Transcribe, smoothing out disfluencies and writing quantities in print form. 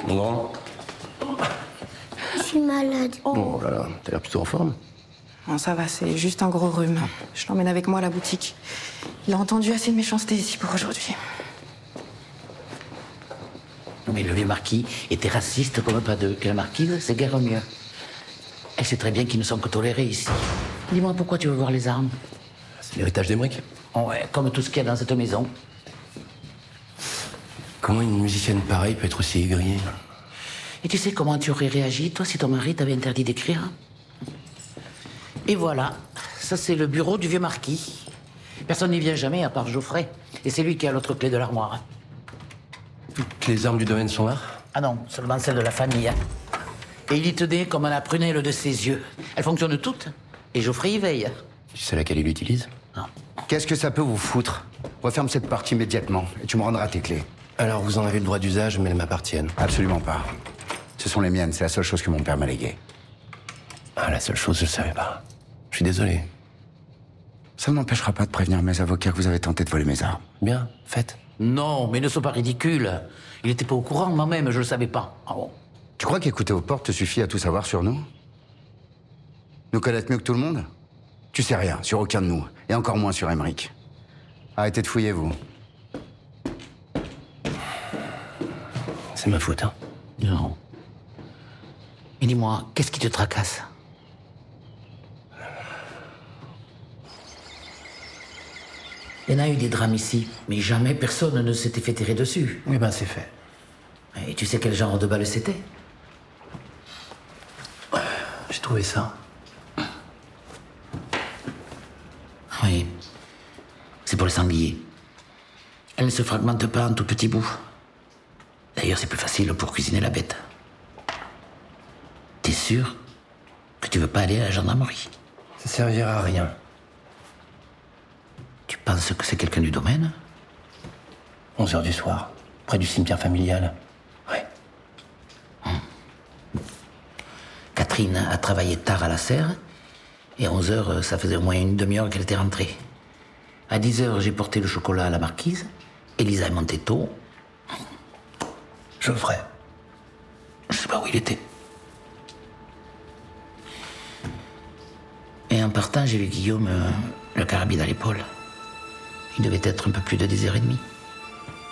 Mon grand? Je suis malade. Oh là là, t'as l'air plutôt en forme. Non, ça va, c'est juste un gros rhume. Je l'emmène avec moi à la boutique. Il a entendu assez de méchanceté ici pour aujourd'hui. Non, mais le vieux marquis était raciste comme pas deux. Que la marquise, c'est guère mieux. Elle sait très bien qu'ils ne sont que tolérés ici. Dis-moi, pourquoi tu veux voir les armes? C'est l'héritage d'Emeric. Ouais, comme tout ce qu'il y a dans cette maison. Comment une musicienne pareille peut être aussi aigriée? Et tu sais comment tu aurais réagi, toi, si ton mari t'avait interdit d'écrire? Et voilà, ça c'est le bureau du vieux marquis. Personne n'y vient jamais à part Geoffrey. Et c'est lui qui a l'autre clé de l'armoire. Toutes les armes du domaine sont là? Ah non, seulement celle de la famille. Et il y tenait comme à la prunelle de ses yeux. Elles fonctionnent toutes. Et Geoffrey y veille. Tu sais laquelle il utilise? Non. Qu'est-ce que ça peut vous foutre? Referme cette partie immédiatement et tu me rendras tes clés. Alors vous en avez le droit d'usage, mais elles m'appartiennent. Absolument pas. Ce sont les miennes, c'est la seule chose que mon père m'a léguée. Ah, la seule chose, je le savais pas. Je suis désolé. Ça ne m'empêchera pas de prévenir mes avocats que vous avez tenté de voler mes armes. Bien, faites. Non, mais ne sois pas ridicule. Il n'était pas au courant, moi-même, je le savais pas. Ah bon? Tu crois qu'écouter aux portes te suffit à tout savoir sur nous? Nous connaître mieux que tout le monde? Tu sais rien sur aucun de nous, et encore moins sur Emeric. Arrêtez de fouiller, vous. C'est ma faute, hein. Non. Mais dis-moi, qu'est-ce qui te tracasse? Il y en a eu des drames ici, mais jamais personne ne s'était fait tirer dessus. Oui, ben c'est fait. Et tu sais quel genre de balle c'était? J'ai trouvé ça. Oui. C'est pour les sangliers. Elle ne se fragmente pas en tout petits bouts. D'ailleurs, c'est plus facile pour cuisiner la bête. T'es sûr que tu veux pas aller à la gendarmerie? Ça servira à rien. Tu penses que c'est quelqu'un du domaine? 11 heures du soir, près du cimetière familial. Ouais. Catherine a travaillé tard à la serre, et à 11 heures, ça faisait au moins une demi-heure qu'elle était rentrée. À 10 heures, j'ai porté le chocolat à la marquise. Elisa est montée tôt. Geoffrey. Je sais pas où il était. Et en partant, j'ai vu Guillaume le carabine à l'épaule. Il devait être un peu plus de 10h30.